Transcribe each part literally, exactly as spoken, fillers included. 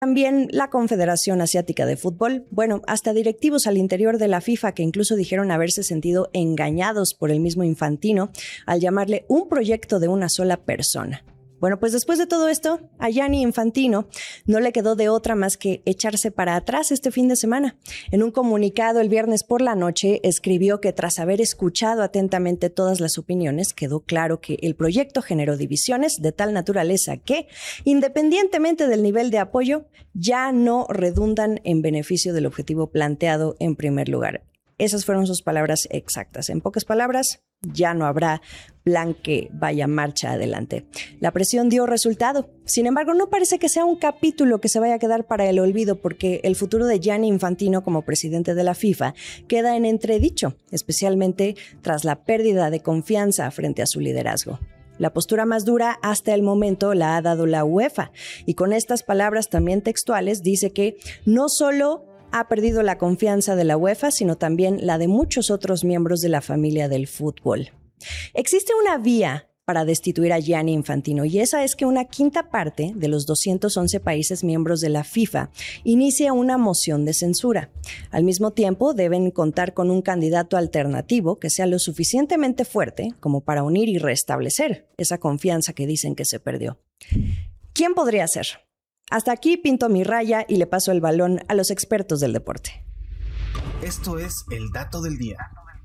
También la Confederación Asiática de Fútbol, bueno, hasta directivos al interior de la FIFA que incluso dijeron haberse sentido engañados por el mismo Infantino al llamarle un proyecto de una sola persona. Bueno, pues después de todo esto, a Gianni Infantino no le quedó de otra más que echarse para atrás este fin de semana. En un comunicado el viernes por la noche escribió que tras haber escuchado atentamente todas las opiniones, quedó claro que el proyecto generó divisiones de tal naturaleza que, independientemente del nivel de apoyo, ya no redundan en beneficio del objetivo planteado en primer lugar. Esas fueron sus palabras exactas. En pocas palabras, ya no habrá plan que vaya marcha adelante. La presión dio resultado. Sin embargo, no parece que sea un capítulo que se vaya a quedar para el olvido, porque el futuro de Gianni Infantino como presidente de la FIFA queda en entredicho, especialmente tras la pérdida de confianza frente a su liderazgo. La postura más dura hasta el momento la ha dado la UEFA, y con estas palabras también textuales dice que no solo ha perdido la confianza de la UEFA, sino también la de muchos otros miembros de la familia del fútbol. Existe una vía para destituir a Gianni Infantino, y esa es que una quinta parte de los doscientos once países miembros de la FIFA inicie una moción de censura. Al mismo tiempo, deben contar con un candidato alternativo que sea lo suficientemente fuerte como para unir y restablecer esa confianza que dicen que se perdió. ¿Quién podría ser? Hasta aquí pinto mi raya y le paso el balón a los expertos del deporte. Esto es el dato del día.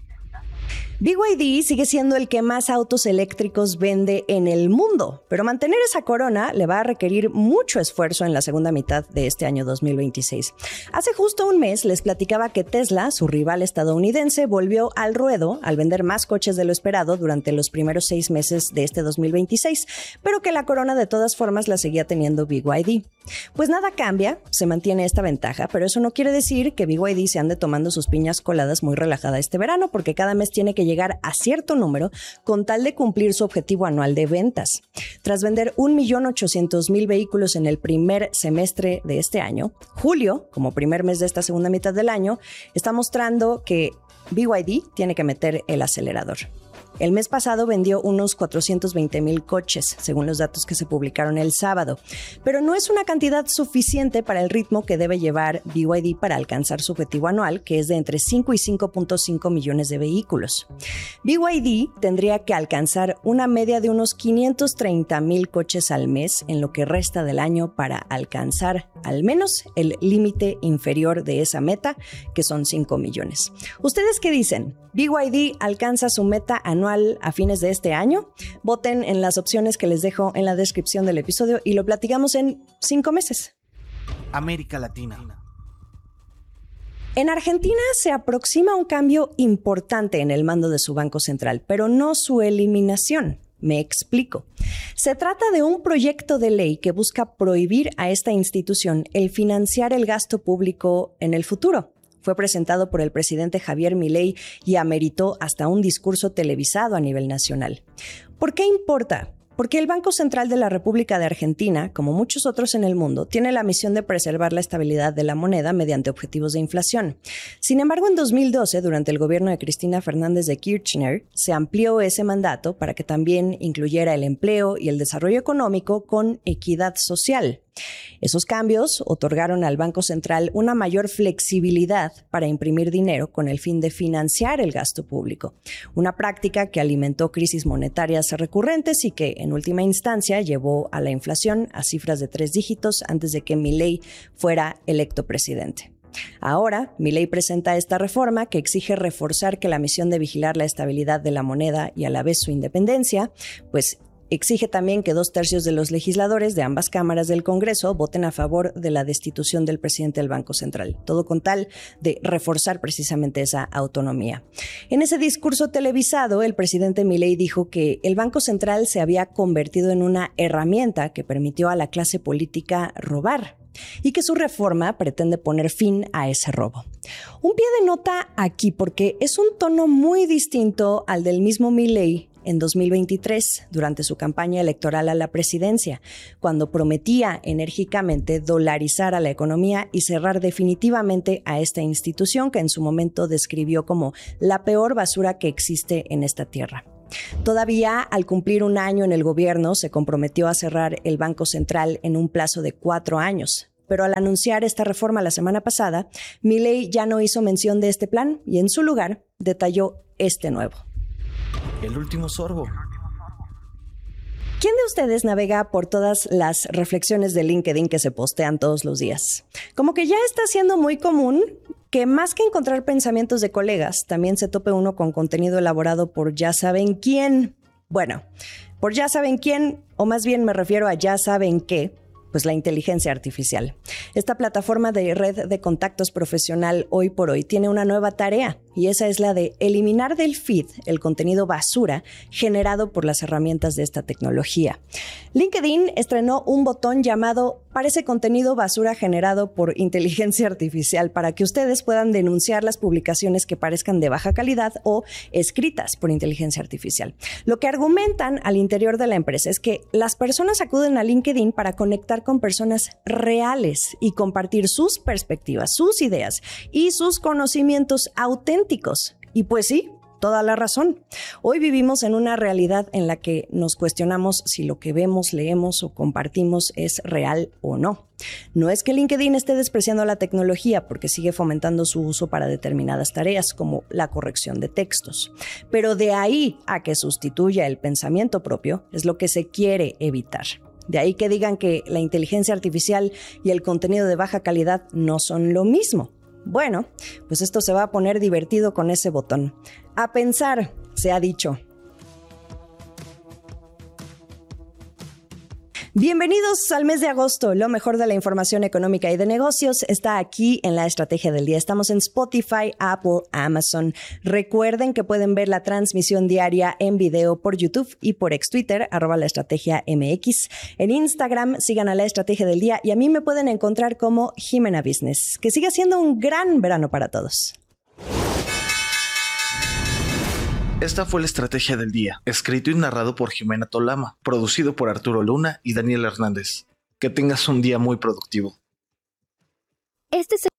B Y D sigue siendo el que más autos eléctricos vende en el mundo, pero mantener esa corona le va a requerir mucho esfuerzo en la segunda mitad de este año dos mil veintiséis. Hace justo un mes les platicaba que Tesla, su rival estadounidense, volvió al ruedo al vender más coches de lo esperado durante los primeros seis meses de este dos mil veintiséis, pero que la corona de todas formas la seguía teniendo B Y D. Pues nada cambia, se mantiene esta ventaja, pero eso no quiere decir que B Y D se ande tomando sus piñas coladas muy relajada este verano, porque cada mes tiene que llegar a cierto número con tal de cumplir su objetivo anual de ventas. Tras vender un millón ochocientos mil vehículos en el primer semestre de este año, julio, como primer mes de esta segunda mitad del año, está mostrando que B Y D tiene que meter el acelerador. El mes pasado vendió unos cuatrocientos veinte mil coches, según los datos que se publicaron el sábado, pero no es una cantidad suficiente para el ritmo que debe llevar B Y D para alcanzar su objetivo anual, que es de entre cinco y cinco punto cinco millones de vehículos. B Y D tendría que alcanzar una media de unos quinientos treinta mil coches al mes en lo que resta del año para alcanzar al menos el límite inferior de esa meta, que son cinco millones. ¿Ustedes qué dicen? ¿B Y D alcanza su meta anual a fines de este año? Voten en las opciones que les dejo en la descripción del episodio y lo platicamos en cinco meses. América Latina. En Argentina se aproxima un cambio importante en el mando de su Banco Central, pero no su eliminación. Me explico. Se trata de un proyecto de ley que busca prohibir a esta institución el financiar el gasto público en el futuro. Fue presentado por el presidente Javier Milei y ameritó hasta un discurso televisado a nivel nacional. ¿Por qué importa? Porque el Banco Central de la República de Argentina, como muchos otros en el mundo, tiene la misión de preservar la estabilidad de la moneda mediante objetivos de inflación. Sin embargo, en dos mil doce, durante el gobierno de Cristina Fernández de Kirchner, se amplió ese mandato para que también incluyera el empleo y el desarrollo económico con equidad social. Esos cambios otorgaron al Banco Central una mayor flexibilidad para imprimir dinero con el fin de financiar el gasto público, una práctica que alimentó crisis monetarias recurrentes y que, en última instancia, llevó a la inflación a cifras de tres dígitos antes de que Milei fuera electo presidente. Ahora, Milei presenta esta reforma que exige reforzar que la misión de vigilar la estabilidad de la moneda y a la vez su independencia, pues exige también que dos tercios de los legisladores de ambas cámaras del Congreso voten a favor de la destitución del presidente del Banco Central, todo con tal de reforzar precisamente esa autonomía. En ese discurso televisado, el presidente Milei dijo que el Banco Central se había convertido en una herramienta que permitió a la clase política robar y que su reforma pretende poner fin a ese robo. Un pie de nota aquí porque es un tono muy distinto al del mismo Milei en dos mil veintitrés, durante su campaña electoral a la presidencia, cuando prometía enérgicamente dolarizar a la economía y cerrar definitivamente a esta institución que en su momento describió como la peor basura que existe en esta tierra. Todavía, al cumplir un año en el gobierno, se comprometió a cerrar el Banco Central en un plazo de cuatro años. pero al anunciar esta reforma la semana pasada, Milei ya no hizo mención de este plan y en su lugar detalló este nuevo. El último sorbo. ¿Quién de ustedes navega por todas las reflexiones de LinkedIn que se postean todos los días? Como que ya está siendo muy común que más que encontrar pensamientos de colegas, también se tope uno con contenido elaborado por ya saben quién. Bueno, por ya saben quién, o más bien me refiero a ya saben qué, pues la inteligencia artificial. Esta plataforma de red de contactos profesional hoy por hoy tiene una nueva tarea y esa es la de eliminar del feed el contenido basura generado por las herramientas de esta tecnología. LinkedIn estrenó un botón llamado Parece contenido basura generado por inteligencia artificial para que ustedes puedan denunciar las publicaciones que parezcan de baja calidad o escritas por inteligencia artificial. Lo que argumentan al interior de la empresa es que las personas acuden a LinkedIn para conectar con personas reales y compartir sus perspectivas, sus ideas y sus conocimientos auténticos. Y pues sí, toda la razón. Hoy vivimos en una realidad en la que nos cuestionamos si lo que vemos, leemos o compartimos es real o no. No es que LinkedIn esté despreciando la tecnología porque sigue fomentando su uso para determinadas tareas como la corrección de textos. Pero de ahí a que sustituya el pensamiento propio es lo que se quiere evitar. De ahí que digan que la inteligencia artificial y el contenido de baja calidad no son lo mismo. Bueno, pues esto se va a poner divertido con ese botón. A pensar, se ha dicho. Bienvenidos al mes de agosto. Lo mejor de la información económica y de negocios está aquí en La Estrategia del Día. Estamos en Spotify, Apple, Amazon. Recuerden que pueden ver la transmisión diaria en video por YouTube y por ex Twitter, arroba La Estrategia M X. En Instagram, sigan a La Estrategia del Día y a mí me pueden encontrar como Jimena Business. Que siga siendo un gran verano para todos. Esta fue La Estrategia del Día, escrito y narrado por Jimena Tolama, producido por Arturo Luna y Daniel Hernández. Que tengas un día muy productivo. Este es